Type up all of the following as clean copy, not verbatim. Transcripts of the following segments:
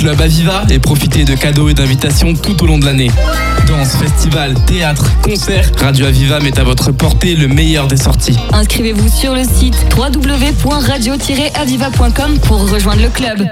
club Aviva et profitez de cadeaux et d'invitations tout au long de l'année. Danse, festival, théâtre, concert, Radio Aviva met à votre portée le meilleur des sorties. Inscrivez-vous sur le site www.radio-aviva.com pour rejoindre le club.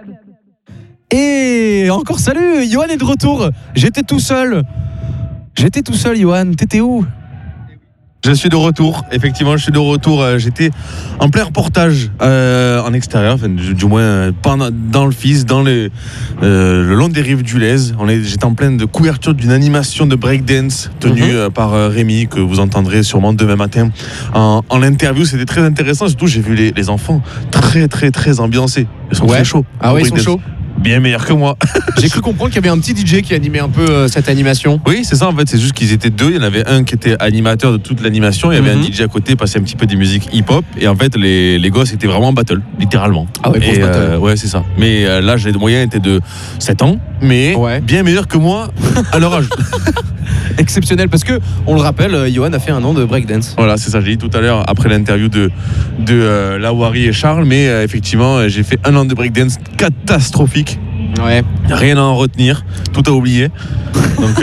Et encore salut, Yohan est de retour. J'étais tout seul, Yohan, t'étais où ? Je suis de retour, effectivement, j'étais en plein reportage en extérieur, enfin, du moins dans le FIS, dans le long des rives du Lez. J'étais en pleine de couverture d'une animation de breakdance tenue par Rémi, que vous entendrez sûrement demain matin en interview. C'était très intéressant, surtout j'ai vu les enfants très très très ambiancés. Ils sont très chauds. Ah ouais, ils sont chauds. Bien meilleur que moi. J'ai cru comprendre qu'il y avait un petit DJ qui animait un peu cette animation. Oui, c'est ça en fait, c'est juste qu'ils étaient deux. Il y en avait un qui était animateur de toute l'animation, il y avait un DJ à côté, passait un petit peu des musiques hip-hop. Et en fait, les gosses étaient vraiment en battle, littéralement. Ah ouais, pour battle. Ouais, c'est ça. Mais l'âge moyen était de 7 ans, mais bien meilleur que moi à leur âge. Exceptionnel, parce que, on le rappelle, Yohan a fait un an de breakdance. Voilà, c'est ça, j'ai dit tout à l'heure, après l'interview de Lawari et Charles, mais effectivement, j'ai fait un an de breakdance catastrophique. Ouais. Rien à en retenir, tout à oublier. Donc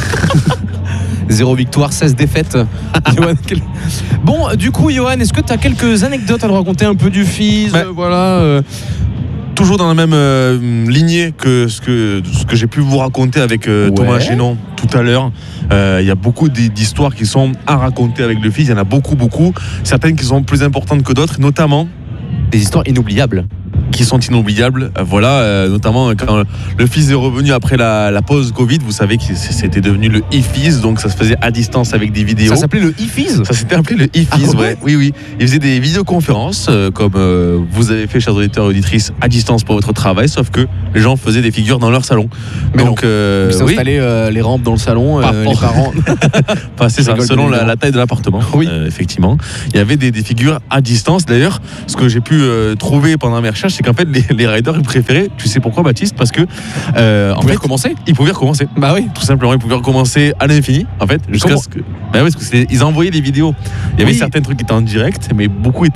0 victoire, 16 défaites. Yohan, Bon, du coup, Yohan, est-ce que tu as quelques anecdotes à nous raconter un peu du FIS Toujours dans la même lignée que ce que j'ai pu vous raconter avec Thomas Génon tout à l'heure. Il y a beaucoup d'histoires qui sont à raconter avec le FIS. Il y en a beaucoup. Certaines qui sont plus importantes que d'autres, notamment des histoires inoubliables. Qui sont inoubliables, notamment quand le FIS est revenu après la pause Covid. Vous savez que c'était devenu le e-FIS, donc ça se faisait à distance avec des vidéos. Ça s'appelait le e-FIS ? Ça s'était appelé le e-FIS, oui. Il faisait des vidéoconférences, comme vous avez fait, chers auditeurs et auditrices, à distance pour votre travail, sauf que les gens faisaient des figures dans leur salon. Mais donc, ils s'installaient les rampes dans le salon, les parents. C'est ça, selon la taille de l'appartement, effectivement. Il y avait des figures à distance. D'ailleurs, ce que j'ai pu trouver pendant mes recherches, c'est qu'en fait les riders ils préféraient, tu sais pourquoi, Baptiste, parce que ils pouvaient recommencer. Bah oui, tout simplement, ils pouvaient recommencer à l'infini en fait, jusqu'à ce que ils envoyaient des vidéos. Il y avait certains trucs qui étaient en direct, mais beaucoup